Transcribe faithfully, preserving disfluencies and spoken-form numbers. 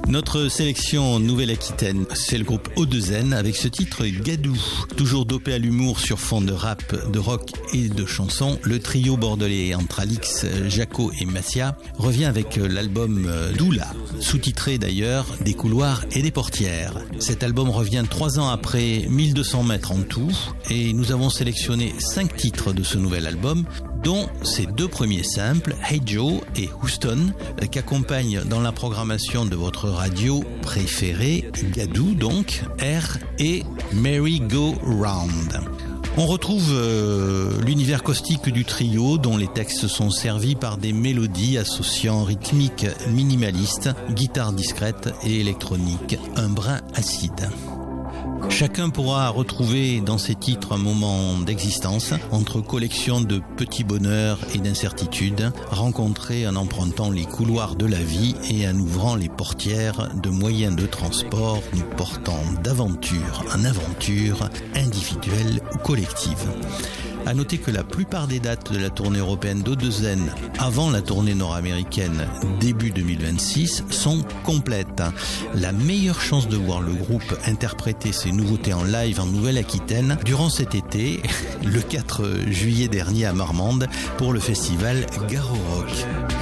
Notre sélection Nouvelle-Aquitaine, c'est le groupe O deux N avec ce titre Gadou. Toujours dopé à l'humour sur fond de rap, de rock et de chansons, le trio bordelais entre Alix, Jaco et Massia revient avec l'album Doula, sous-titré d'ailleurs Des couloirs et des portières. Cet album revient trois ans après mille deux cents mètres en tout et nous avons sélectionné cinq titres de ce nouvel album, dont ces deux premiers simples, Hey Joe et Houston, qu'accompagnent dans la programmation de votre radio préférée, Gadou donc, R et Merry Go Round. On retrouve euh, l'univers caustique du trio dont les textes sont servis par des mélodies associant rythmique minimaliste, guitare discrète et électronique, un brin acide. Chacun pourra retrouver dans ces titres un moment d'existence entre collection de petits bonheurs et d'incertitudes, rencontrés en empruntant les couloirs de la vie et en ouvrant les portières de moyens de transport nous portant d'aventure en aventure, individuelle ou collective. À noter que la plupart des dates de la tournée européenne d'O deux N avant la tournée nord-américaine début deux mille vingt-six sont complètes. La meilleure chance de voir le groupe interpréter ses nouveautés en live en Nouvelle-Aquitaine durant cet été, le quatre juillet dernier à Marmande, pour le festival Garo Rock.